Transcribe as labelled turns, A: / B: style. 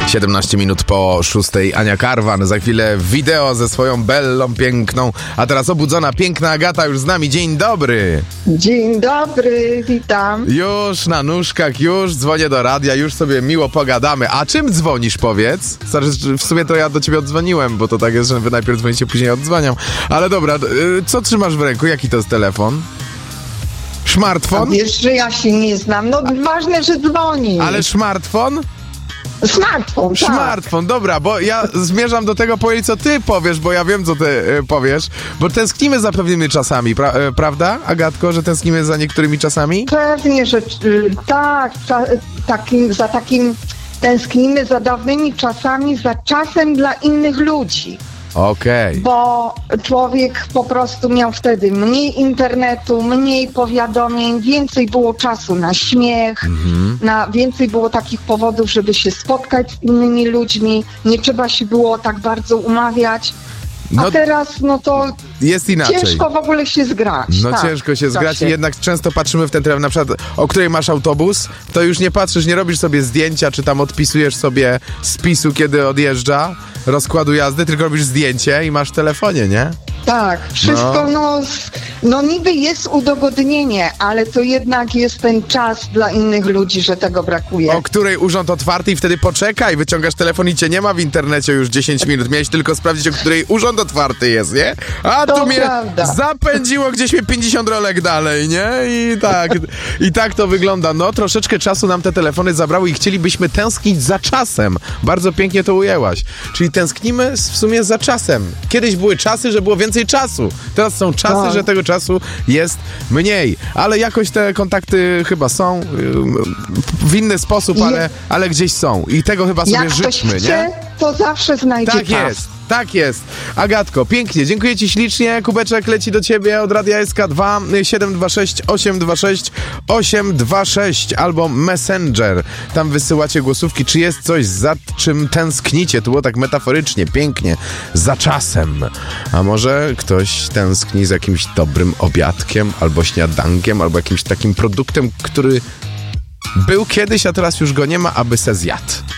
A: 17 minut po 6. Ania Karwan. Za chwilę wideo ze swoją Bellą piękną. A teraz obudzona, piękna Agata już z nami. Dzień dobry.
B: Dzień dobry, witam.
A: Już na nóżkach, już dzwonię do radia, już sobie miło pogadamy. A czym dzwonisz, powiedz? W sumie to ja do ciebie oddzwoniłem, bo to tak jest, że wy najpierw dzwonicie, później oddzwaniam. Ale dobra, co trzymasz w ręku? Jaki to jest telefon? Smartfon?
B: Wiesz, że ja się nie znam. No ważne, że dzwoni.
A: Ale smartfon?
B: Smartfon, tak.
A: Smartfon, dobra, bo ja zmierzam do tego, powiedzieć, co ty powiesz, bo ja wiem, co ty powiesz, bo tęsknimy za pewnymi czasami, prawda, Agatko, że tęsknimy za niektórymi czasami?
B: Pewnie, że tak, za takim tęsknimy za dawnymi czasami, za czasem dla innych ludzi.
A: Okej.
B: Bo człowiek po prostu miał wtedy mniej internetu, mniej powiadomień, więcej było czasu na śmiech, więcej było takich powodów, żeby się spotkać z innymi ludźmi, nie trzeba się było tak bardzo umawiać. A teraz, no to
A: jest inaczej.
B: Ciężko w ogóle się zgrać.
A: No tak, ciężko się zgrać i jednak często patrzymy w ten telefon, na przykład o której masz autobus, to już nie patrzysz, nie robisz sobie zdjęcia, czy tam odpisujesz sobie spisu, kiedy odjeżdża, rozkładu jazdy, tylko robisz zdjęcie i masz w telefonie, nie?
B: Tak, wszystko no niby jest udogodnienie, ale to jednak jest ten czas dla innych ludzi, że tego brakuje.
A: O której urząd otwarty i wtedy poczekaj, wyciągasz telefon i cię nie ma w internecie już 10 minut. Miałeś tylko sprawdzić, o której urząd otwarty jest, nie? A
B: to
A: tu mnie
B: prawda.
A: zapędziło gdzieś mnie 50 rolek dalej, nie? I tak to wygląda. No, troszeczkę czasu nam te telefony zabrały i chcielibyśmy tęsknić za czasem. Bardzo pięknie to ujęłaś. Czyli tęsknimy w sumie za czasem. Kiedyś były czasy, że było więcej czasu. Teraz są czasy, że tego czasu jest mniej. Ale jakoś te kontakty chyba są w inny sposób, ale gdzieś są. I tego chyba sobie
B: jak
A: życzmy,
B: ktoś chce,
A: nie?
B: to zawsze znajdzie
A: Tak
B: czas.
A: jest. Tak jest. Agatko, pięknie. Dziękuję ci ślicznie. Kubeczek leci do ciebie od Radia SK2 726 826 826 albo Messenger. Tam wysyłacie głosówki. Czy jest coś, za czym tęsknicie? To było tak metaforycznie, pięknie. Za czasem. A może ktoś tęskni z jakimś dobrym obiadkiem, albo śniadankiem, albo jakimś takim produktem, który był kiedyś, a teraz już go nie ma, aby se zjadł.